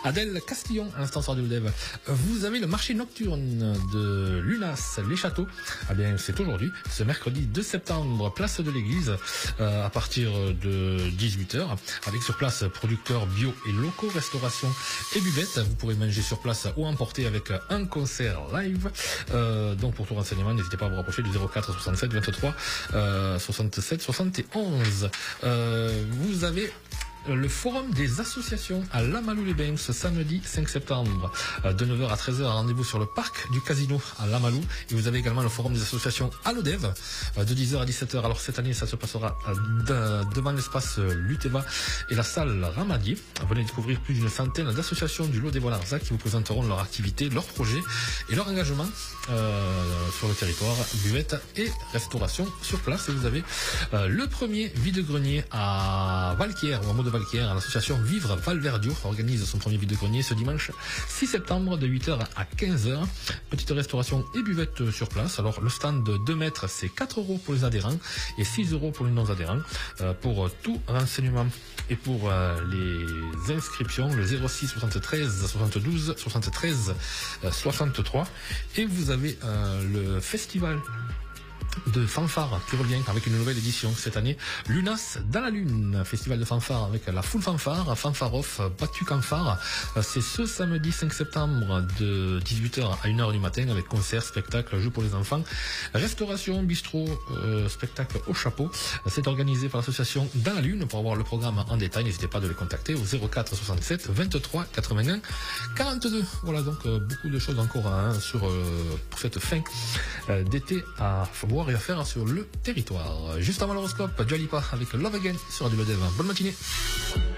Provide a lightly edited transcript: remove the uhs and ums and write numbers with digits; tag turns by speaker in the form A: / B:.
A: Adèle Castillon, à l'instant sur Radio Dev. Vous avez le marché nocturne de Lunas, les Châteaux. Eh bien, c'est aujourd'hui, ce mercredi 2 septembre, place de l'église, à partir de 18h, avec sur place producteurs bio et locaux, restauration et buvette. Vous pourrez manger sur place ou emporter avec un concert live. Donc, pour tout renseignement, n'hésitez pas à vous rapprocher du 04 67 23 67 71. Vous avez le forum des associations à Lamalou-les-Bains ce samedi 5 septembre de 9h à 13h. Rendez-vous sur le parc du Casino à Lamalou. Et vous avez également le forum des associations à l'Odev de 10h à 17h. Alors cette année, ça se passera devant l'espace Luteva et la salle Ramadier. Venez découvrir plus d'une centaine d'associations du lot des Larzac qui vous présenteront leur activité, leurs projets et leur engagement sur le territoire, buvette et restauration sur place. Et vous avez le premier vide-grenier à Valquière, au hameau de Valquière, l'association Vivre Valverdio organise son premier vide-grenier ce dimanche 6 septembre de 8h à 15h. Petite restauration et buvette sur place. Alors le stand de 2 mètres, c'est 4 € pour les adhérents et 6 € pour les non-adhérents. Pour tout renseignement et pour les inscriptions, le 06 73 72 73 63. Et vous avez le festival de fanfare qui revient avec une nouvelle édition cette année. Lunas dans la lune, festival de fanfare avec la full fanfare, fanfare off, battu fanfare. C'est ce samedi 5 septembre de 18h à 1h du matin avec concert, spectacle, jeux pour les enfants, restauration, bistrot, spectacle au chapeau. C'est organisé par l'association Dans la Lune. Pour avoir le programme en détail, n'hésitez pas de les contacter au 04 67 23 81 42. Voilà donc beaucoup de choses encore pour cette fin d'été à voir et à faire sur le territoire. Juste avant l'horoscope, Dua Lipa avec Love Again sur Radio Dev. Bonne matinée.